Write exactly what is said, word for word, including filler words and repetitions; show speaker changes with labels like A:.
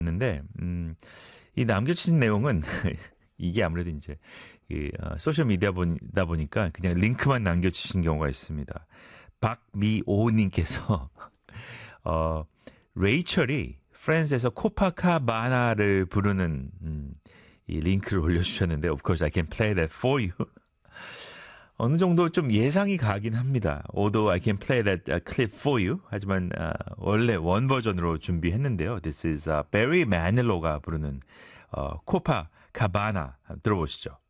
A: 있는데 음, 이 남겨주신 내용은 이게 아무래도 이제 이, 어, 소셜 미디어 보다 보니까 그냥 링크만 남겨주신 경우가 있습니다. 박미오님께서 어, 레이첼이 프렌즈에서 코파카바나를 부르는 음, 이 링크를 올려주셨는데, of course I can play that for you. 어느 정도 좀 예상이 가긴 합니다. Although I can play that uh, clip for you. 하지만 uh, 원래 원 버전으로 준비했는데요. This is uh, Barry Manilow가 부르는 uh, 코파카바나. 들어보시죠.